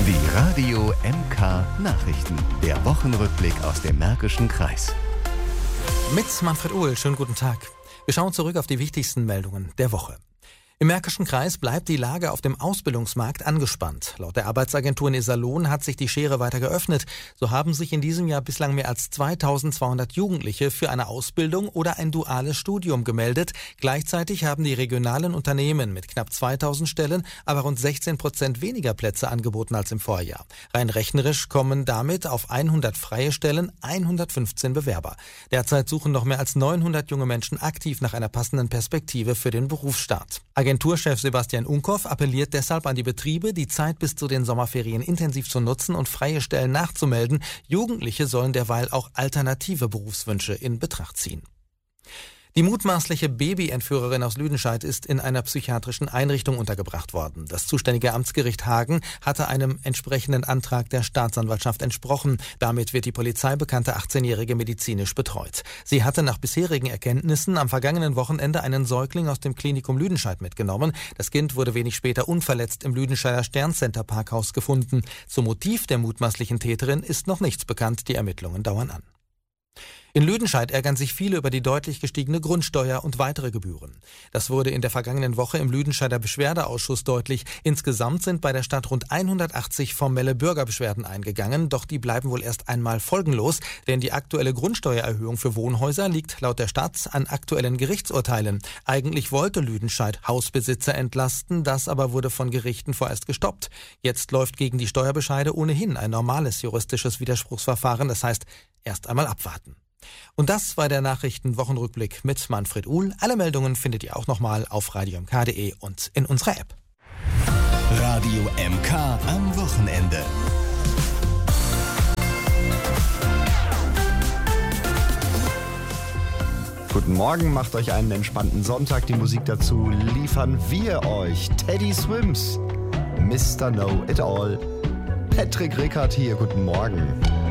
Die Radio MK Nachrichten. Der Wochenrückblick aus dem Märkischen Kreis. Mit Manfred Uhl, schönen guten Tag. Wir schauen zurück auf die wichtigsten Meldungen der Woche. Im Märkischen Kreis bleibt die Lage auf dem Ausbildungsmarkt angespannt. Laut der Arbeitsagentur in Iserlohn hat sich die Schere weiter geöffnet. So haben sich in diesem Jahr bislang mehr als 2200 Jugendliche für eine Ausbildung oder ein duales Studium gemeldet. Gleichzeitig haben die regionalen Unternehmen mit knapp 2000 Stellen aber rund 16% weniger Plätze angeboten als im Vorjahr. Rein rechnerisch kommen damit auf 100 freie Stellen 115 Bewerber. Derzeit suchen noch mehr als 900 junge Menschen aktiv nach einer passenden Perspektive für den Berufsstart. Agenturchef Sebastian Unkow appelliert deshalb an die Betriebe, die Zeit bis zu den Sommerferien intensiv zu nutzen und freie Stellen nachzumelden. Jugendliche sollen derweil auch alternative Berufswünsche in Betracht ziehen. Die mutmaßliche Babyentführerin aus Lüdenscheid ist in einer psychiatrischen Einrichtung untergebracht worden. Das zuständige Amtsgericht Hagen hatte einem entsprechenden Antrag der Staatsanwaltschaft entsprochen. Damit wird die polizeibekannte 18-Jährige medizinisch betreut. Sie hatte nach bisherigen Erkenntnissen am vergangenen Wochenende einen Säugling aus dem Klinikum Lüdenscheid mitgenommen. Das Kind wurde wenig später unverletzt im Lüdenscheider Sterncenter Parkhaus gefunden. Zum Motiv der mutmaßlichen Täterin ist noch nichts bekannt. Die Ermittlungen dauern an. In Lüdenscheid ärgern sich viele über die deutlich gestiegene Grundsteuer und weitere Gebühren. Das wurde in der vergangenen Woche im Lüdenscheider Beschwerdeausschuss deutlich. Insgesamt sind bei der Stadt rund 180 formelle Bürgerbeschwerden eingegangen, doch die bleiben wohl erst einmal folgenlos, denn die aktuelle Grundsteuererhöhung für Wohnhäuser liegt laut der Stadt an aktuellen Gerichtsurteilen. Eigentlich wollte Lüdenscheid Hausbesitzer entlasten, das aber wurde von Gerichten vorerst gestoppt. Jetzt läuft gegen die Steuerbescheide ohnehin ein normales juristisches Widerspruchsverfahren, das heißt, erst einmal abwarten. Und das war der Nachrichtenwochenrückblick mit Manfred Uhl. Alle Meldungen findet ihr auch nochmal auf radiomk.de und in unserer App. Radio MK am Wochenende. Guten Morgen, macht euch einen entspannten Sonntag. Die Musik dazu liefern wir euch. Teddy Swims, Mr. Know It All. Patrick Rickard hier, guten Morgen.